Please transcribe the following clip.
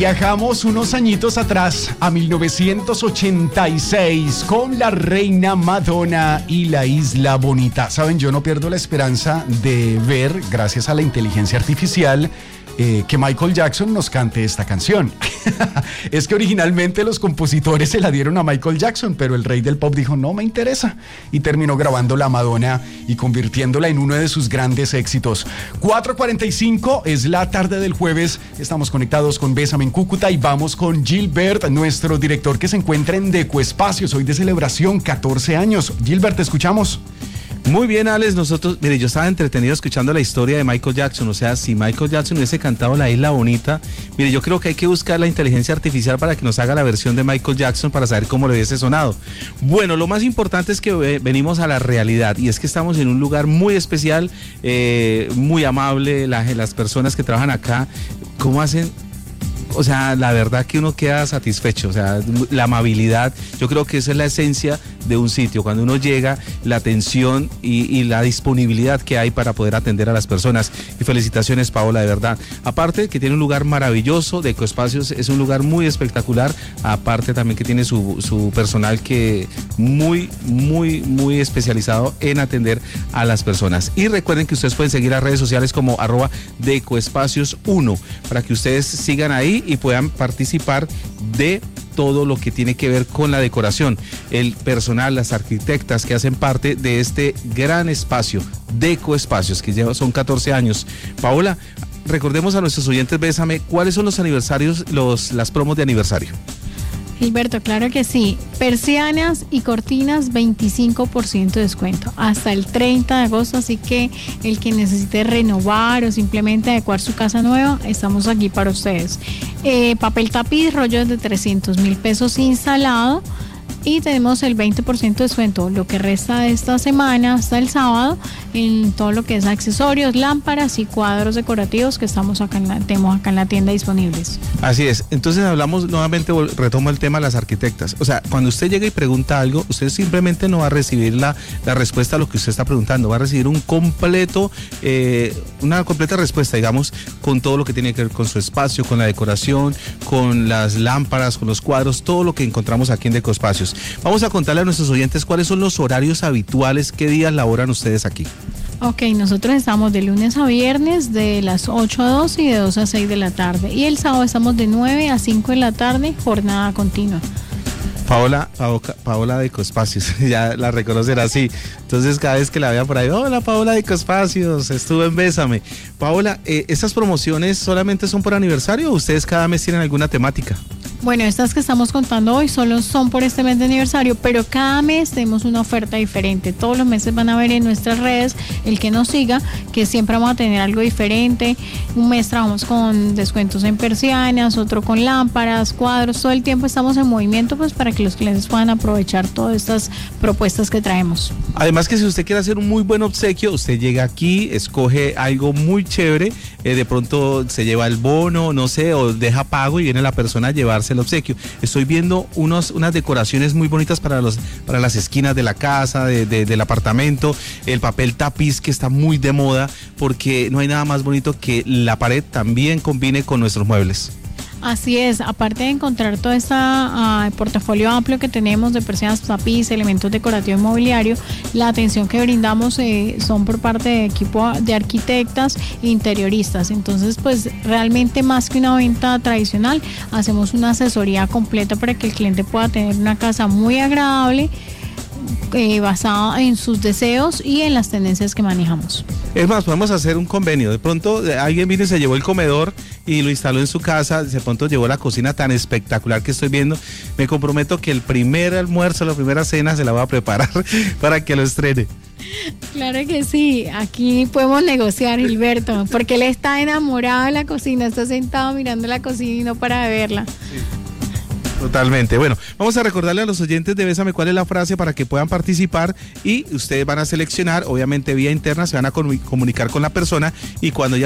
Viajamos unos añitos atrás, a 1986, con la reina Madonna y la Isla Bonita. Saben, yo no pierdo la esperanza de ver, gracias a la inteligencia artificial, que Michael Jackson nos cante esta canción. Es que originalmente los compositores se la dieron a Michael Jackson, pero el rey del pop dijo, no me interesa, y terminó grabando la Madonna y convirtiéndola en uno de sus grandes éxitos. 4:45 es la tarde del jueves, estamos conectados con Bésame en Cúcuta y vamos con Gilbert, nuestro director que se encuentra en Decoespacios, hoy de celebración, 14 años. Gilbert, te escuchamos. Muy bien, Alex, mire, yo estaba entretenido escuchando la historia de Michael Jackson, o sea, si Michael Jackson hubiese cantado La Isla Bonita, mire, yo creo que hay que buscar la inteligencia artificial para que nos haga la versión de Michael Jackson para saber cómo le hubiese sonado. Bueno, lo más importante es que venimos a la realidad, y es que estamos en un lugar muy especial, muy amable, las personas que trabajan acá, ¿cómo hacen? O sea, la verdad que uno queda satisfecho, o sea, la amabilidad, yo creo que esa es la esencia de un sitio, cuando uno llega, la atención y la disponibilidad que hay para poder atender a las personas. Y felicitaciones, Paola, de verdad. Aparte que tiene un lugar maravilloso, Decoespacios es un lugar muy espectacular, aparte también que tiene su personal que muy especializado en atender a las personas. Y recuerden que ustedes pueden seguir las redes sociales como @Decoespacios1 para que ustedes sigan ahí y puedan participar de todo lo que tiene que ver con la decoración, el personal, las arquitectas que hacen parte de este gran espacio, Decoespacios, que son 14 años. Paola, recordemos a nuestros oyentes, Bésame, ¿cuáles son los aniversarios, las promos de aniversario? Gilberto, claro que sí. Persianas y cortinas, 25% de descuento hasta el 30 de agosto, así que el que necesite renovar o simplemente adecuar su casa nueva, estamos aquí para ustedes. Papel tapiz, rollos de 300,000 pesos instalado, y tenemos el 20% de descuento, lo que resta de esta semana hasta el sábado, en todo lo que es accesorios, lámparas y cuadros decorativos que tenemos acá en la tienda disponibles. Así es, entonces hablamos nuevamente, retomo el tema de las arquitectas. O sea, cuando usted llega y pregunta algo, usted simplemente no va a recibir la respuesta a lo que usted está preguntando, va a recibir una completa respuesta, digamos, con todo lo que tiene que ver con su espacio, con la decoración, con las lámparas, con los cuadros, todo lo que encontramos aquí en Decoespacios. Vamos a contarle a nuestros oyentes cuáles son los horarios habituales, qué días laboran ustedes aquí. Ok, nosotros estamos de lunes a viernes de las 8 a 12 y de 2 a 6 de la tarde. Y el sábado estamos de 9 a 5 de la tarde, jornada continua. Paola Decoespacios, ya la reconocerá así. Entonces cada vez que la vean por ahí, hola Paola Decoespacios, estuve en Bésame. Paola, ¿estas promociones solamente son por aniversario o ustedes cada mes tienen alguna temática? Bueno, estas que estamos contando hoy solo son por este mes de aniversario, pero cada mes tenemos una oferta diferente. Todos los meses van a ver en nuestras redes, el que nos siga, que siempre vamos a tener algo diferente. Un mes trabajamos con descuentos en persianas, otro con lámparas, cuadros. Todo el tiempo estamos en movimiento, pues para que los clientes puedan aprovechar todas estas propuestas que traemos. Además que si usted quiere hacer un muy buen obsequio, usted llega aquí, escoge algo muy chévere, de pronto se lleva el bono, no sé, o deja pago y viene la persona a llevarse el obsequio. Estoy viendo unas decoraciones muy bonitas para las esquinas de la casa, del apartamento, el papel tapiz que está muy de moda, porque no hay nada más bonito que la pared también combine con nuestros muebles. Así es, aparte de encontrar todo este portafolio amplio que tenemos de persianas, tapiz, elementos decorativos y mobiliario, la atención que brindamos son por parte de equipo de arquitectas e interioristas. Entonces, pues realmente más que una venta tradicional, hacemos una asesoría completa para que el cliente pueda tener una casa muy agradable, basada en sus deseos y en las tendencias que manejamos. Es más, podemos hacer un convenio. De pronto alguien vino y se llevó el comedor y lo instaló en su casa, de pronto llevó la cocina tan espectacular que estoy viendo. Me comprometo que el primer almuerzo, la primera cena se la voy a preparar para que lo estrene. Claro que sí, aquí podemos negociar, Gilberto, porque él está enamorado de la cocina, está sentado mirando la cocina y no para de verla. Sí. Totalmente. Bueno, vamos a recordarle a los oyentes de Bésame cuál es la frase para que puedan participar y ustedes van a seleccionar, obviamente vía interna, se van a comunicar con la persona y cuando ya